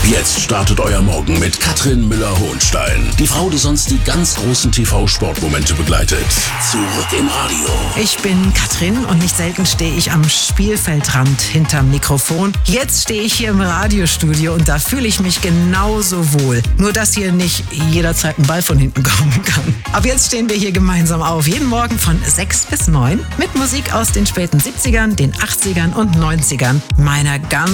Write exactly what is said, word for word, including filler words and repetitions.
Ab jetzt startet euer Morgen mit Katrin Müller-Hohenstein. Die Frau, die sonst die ganz großen T V-Sportmomente begleitet. Zurück im Radio. Ich bin Katrin und nicht selten stehe ich am Spielfeldrand hinterm Mikrofon. Jetzt stehe ich hier im Radiostudio und da fühle ich mich genauso wohl. Nur, dass hier nicht jederzeit ein Ball von hinten kommen kann. Ab jetzt stehen wir hier gemeinsam auf. Jeden Morgen von sechs bis neun mit Musik aus den späten siebzigern, den achtzigern und neunzigern meiner ganz